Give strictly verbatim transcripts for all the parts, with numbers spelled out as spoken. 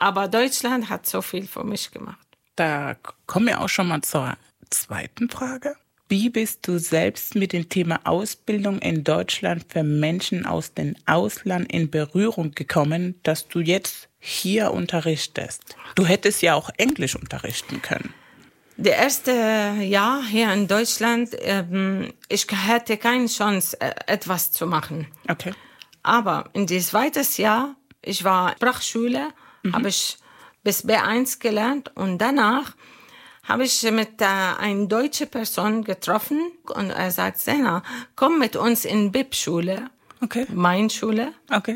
Aber Deutschland hat so viel für mich gemacht. Da kommen wir auch schon mal zur zweiten Frage. Wie bist du selbst mit dem Thema Ausbildung in Deutschland für Menschen aus dem Ausland in Berührung gekommen, dass du jetzt hier unterrichtest? Du hättest ja auch Englisch unterrichten können. Das erste Jahr hier in Deutschland, ähm, ich hätte keine Chance, äh, etwas zu machen. Okay. Aber in das zweite Jahr, ich war Sprachschule, mhm. habe ich bis B eins gelernt und danach habe ich mit äh, einer deutschen Person getroffen und er sagt, Sena, komm mit uns in B I P-Schule, okay. meine Schule. Okay.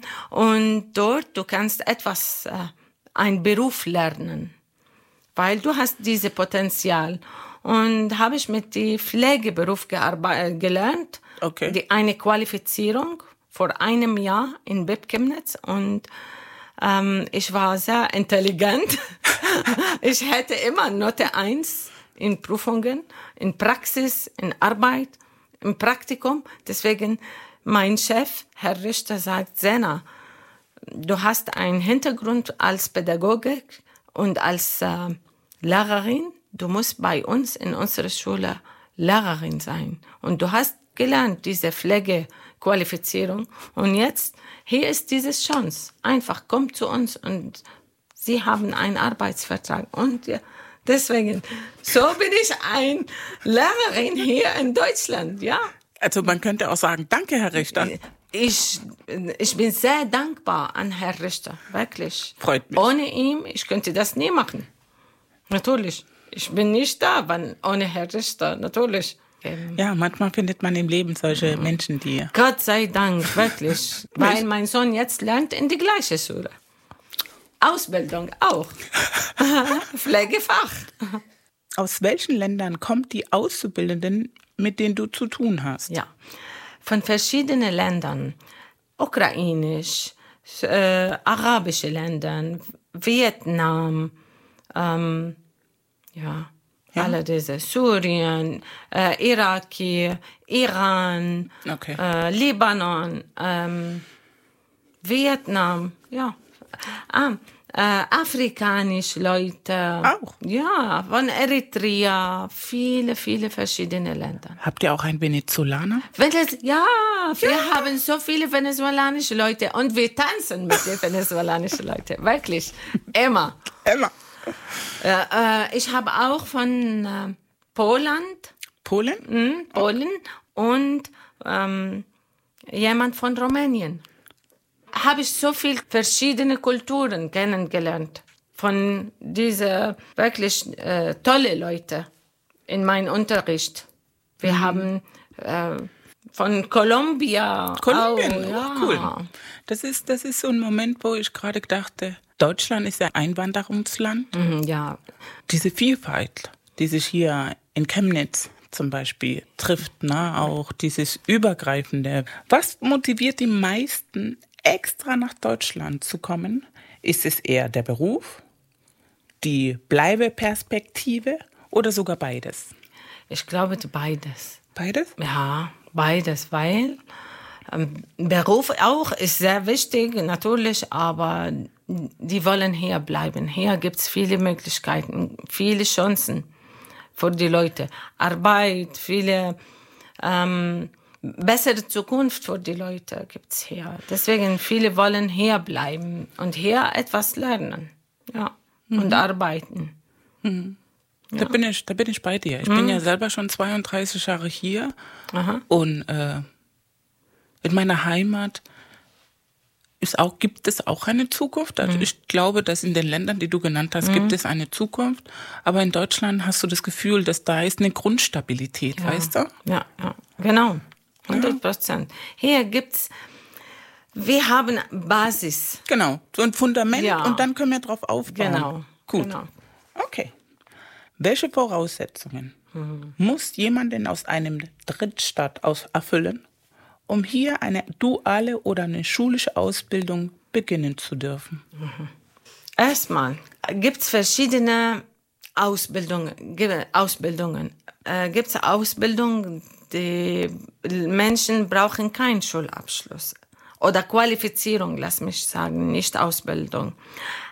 Und dort, du kannst etwas, äh, einen Beruf lernen, weil du hast dieses Potenzial. Und habe ich mit dem Pflegeberuf gearbe- gelernt, okay. die, eine Qualifizierung vor einem Jahr in B I P Chemnitz und ähm, ich war sehr intelligent. Ich hätte immer Note eins in Prüfungen, in Praxis, in Arbeit, im Praktikum. Deswegen mein Chef, Herr Richter, sagt, Sena, du hast einen Hintergrund als Pädagogik und als äh, Lehrerin. Du musst bei uns in unserer Schule Lehrerin sein. Und du hast gelernt, diese Pflegequalifizierung. Und jetzt, hier ist diese Chance. Einfach komm zu uns und Sie haben einen Arbeitsvertrag. Und ja, deswegen, so bin ich ein Lehrerin hier in Deutschland, ja. Also man könnte auch sagen, danke, Herr Richter. Ich, ich bin sehr dankbar an Herrn Richter, wirklich. Freut mich. Ohne ihn, ich könnte das nie machen. Natürlich. Ich bin nicht da, wenn, ohne Herrn Richter, natürlich. Ja, manchmal findet man im Leben solche Menschen, die... Gott sei Dank, wirklich. Weil mein Sohn jetzt lernt in die gleiche Schule. Ausbildung auch. Pflegefach. Aus welchen Ländern kommen die Auszubildenden, mit denen du zu tun hast? Ja, von verschiedenen Ländern. Ukrainisch, äh, arabische Länder, Vietnam, ähm, ja, ja, alle diese, Syrien, äh, Iraki, Iran, okay. äh, Libanon, ähm, Vietnam, ja. Ah, äh, afrikanische Leute. Auch? Ja, von Eritrea, viele, viele verschiedene Länder. Habt ihr auch einen Venezolaner? Venez- ja, wir ja. haben so viele venezolanische Leute und wir tanzen mit den venezolanischen Leuten, wirklich, immer. Immer. Äh, äh, ich habe auch von äh, Polen. Polen? Mh, Polen und ähm, jemand von Rumänien. Habe ich so viele verschiedene Kulturen kennengelernt von diesen wirklich äh, tolle Leute in meinem Unterricht. Wir mhm. haben äh, von Kolumbien. Kolumbien, auch, ja. cool. Das ist, das ist so ein Moment, wo ich gerade dachte, Deutschland ist ja ein Einwanderungsland. Mhm, ja. Diese Vielfalt, die sich hier in Chemnitz zum Beispiel trifft, ne? Auch dieses Übergreifende. Was motiviert die meisten, extra nach Deutschland zu kommen? Ist es eher der Beruf, die Bleibeperspektive oder sogar beides? Ich glaube beides. Beides? Ja, beides, weil ähm, Beruf auch ist sehr wichtig, natürlich, aber die wollen hier bleiben. Hier gibt es viele Möglichkeiten, viele Chancen für die Leute. Arbeit, viele... Ähm, bessere Zukunft für die Leute gibt's hier. Deswegen viele wollen hier bleiben und hier etwas lernen, ja, mhm. und arbeiten. Mhm. Ja. Da bin ich, da bin ich bei dir. Ich mhm. bin ja selber schon zweiunddreißig Jahre hier. Aha. Und äh, in meiner Heimat ist auch, gibt es auch eine Zukunft. Also mhm. ich glaube, dass in den Ländern, die du genannt hast, mhm. gibt es eine Zukunft. Aber in Deutschland hast du das Gefühl, dass da ist eine Grundstabilität, ja. weißt du? Ja, ja, genau. hundert Prozent. Hier gibt's, wir haben Basis. Genau, so ein Fundament ja. und dann können wir drauf aufbauen. Genau. Gut. Genau. Okay. Welche Voraussetzungen mhm. muss jemand denn aus einem Drittstaat aus erfüllen, um hier eine duale oder eine schulische Ausbildung beginnen zu dürfen? Mhm. Erstmal gibt's verschiedene Ausbildungen. Ausbildungen. Äh, gibt's Ausbildungen, die Menschen brauchen keinen Schulabschluss oder Qualifizierung, lass mich sagen, nicht Ausbildung.